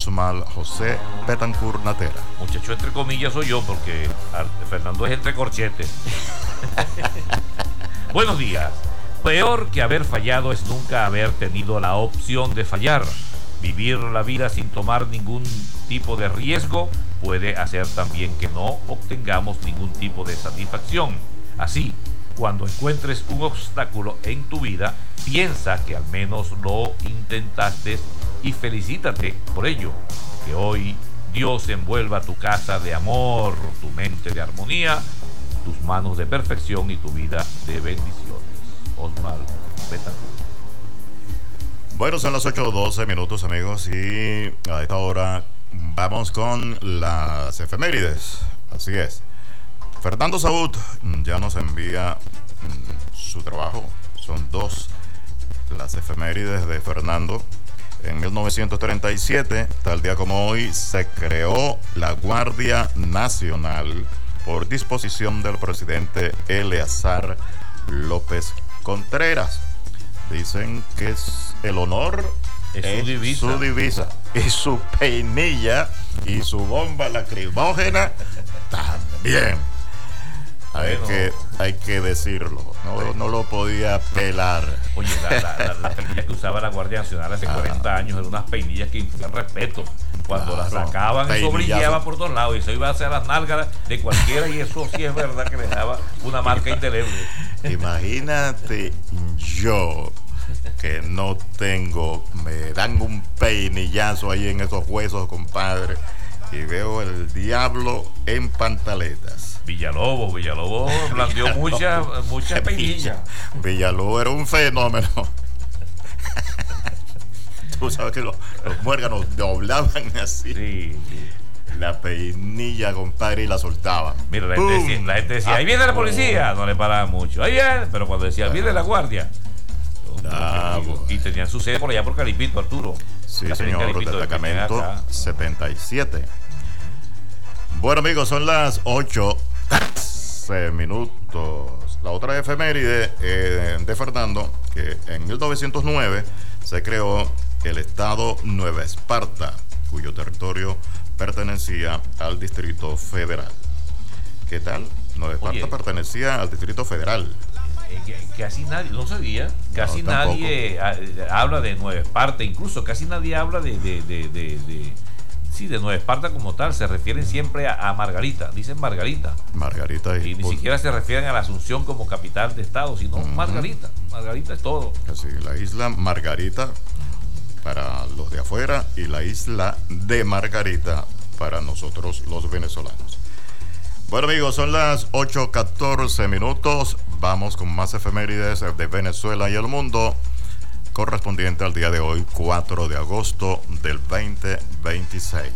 Osmal José Betancourt Natera. Muchacho entre comillas soy yo porque Fernando es entre corchetes. Buenos días. Peor que haber fallado es nunca haber tenido la opción de fallar. Vivir la vida sin tomar ningún tipo de riesgo puede hacer también que no obtengamos ningún tipo de satisfacción. Así, cuando encuentres un obstáculo en tu vida, piensa que al menos lo intentaste y felicítate por ello. Que hoy Dios envuelva tu casa de amor, tu mente de armonía, tus manos de perfección y tu vida de bendiciones. Osmal Betancourt. Bueno, son las 8:12 minutos, amigos, y a esta hora vamos con las efemérides. Así es. Fernando Saúd ya nos envía su trabajo. Son dos las efemérides de Fernando. En 1937, tal día como hoy, se creó la Guardia Nacional por disposición del presidente Eleazar López Contreras. Dicen que es el honor es su divisa y su peinilla y su bomba lacrimógena también. Hay que decirlo, no lo podía pelar. Oye, la peinilla que usaba la Guardia Nacional hace 40 años eran unas peinillas que infundan respeto. Cuando las sacaban, eso brillaba por todos lados y eso iba a ser las nalgas de cualquiera, y eso sí es verdad que le daba una marca indeleble. Imagínate yo, que no tengo, me dan un peinillazo ahí en esos huesos, compadre, y veo el diablo en pantaletas. Villalobos blandió muchas peinillas. Villalobos era un fenómeno. Tú sabes que los muérganos doblaban así. Sí. La peinilla, compadre, y la soltaban. Mira, la gente decía, ahí viene la policía. No le paraban mucho. Ahí viene. Pero cuando decía, viene la guardia. Y tenían su sede por allá por Calipito, Arturo. Sí, señor, destacamento 77. Bueno, amigos, son las 8:13 minutos. La otra efeméride de Fernando, que en 1909 se creó el estado Nueva Esparta, cuyo territorio pertenecía al Distrito Federal. ¿Qué tal? Nueva Esparta pertenecía al Distrito Federal. Casi nadie, no sabía, casi nadie habla de Nueva Esparta, incluso casi nadie habla de Nueva Esparta como tal. Se refieren siempre a Margarita, dicen Margarita y ni siquiera se refieren a la Asunción como capital de estado, sino Margarita es todo. Así, la isla Margarita para los de afuera y la isla de Margarita para nosotros los venezolanos. Bueno, amigos, son las 8:14 minutos. Vamos con más efemérides de Venezuela y el mundo, correspondiente al día de hoy, 4 de agosto del 2026.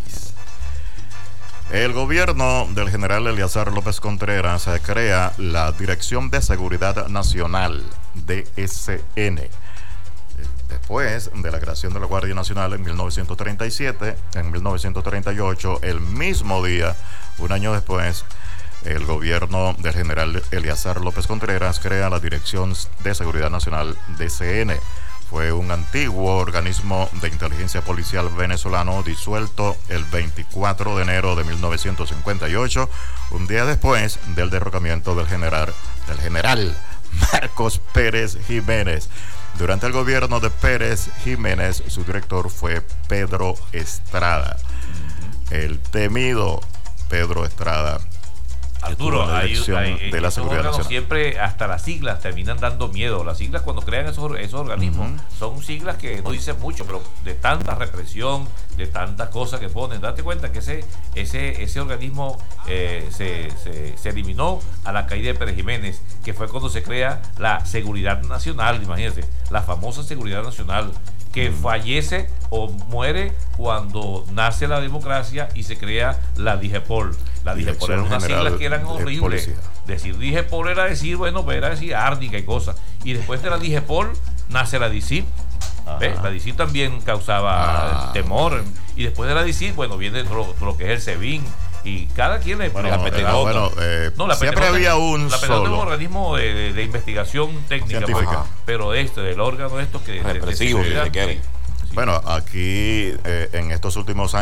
El gobierno del general Eleazar López Contreras crea la Dirección de Seguridad Nacional, DSN. Después de la creación de la Guardia Nacional en 1937, en 1938, el mismo día, un año después, el gobierno del general Eleazar López Contreras crea la Dirección de Seguridad Nacional, DSN. Fue un antiguo organismo de inteligencia policial venezolano disuelto el 24 de enero de 1958, un día después del derrocamiento del general Marcos Pérez Jiménez. Durante el gobierno de Pérez Jiménez, su director fue Pedro Estrada. El temido Pedro Estrada. Arturo, de la seguridad nacional. Siempre hasta las siglas terminan dando miedo. Las siglas, cuando crean esos organismos, son siglas que no dicen mucho, pero de tanta represión, de tantas cosas que ponen. Date cuenta que ese organismo se eliminó a la caída de Pérez Jiménez, que fue cuando se crea la Seguridad Nacional. Imagínense, la famosa Seguridad Nacional, que fallece o muere cuando nace la democracia y se crea la DIGEPOL. La DIGEPOL eran unas siglas que eran horribles. Decir DIGEPOL era decir, era decir árnica y cosas. Y después de la DIGEPOL nace la DICIP. La DICIP también causaba temor. Y después de la DICIP, viene lo que es el SEBIN. Y cada quien le pone la PETINOTA. Siempre había un la PETINOTA es un organismo de investigación técnica, pero el órgano que represivo, bueno, aquí en estos últimos años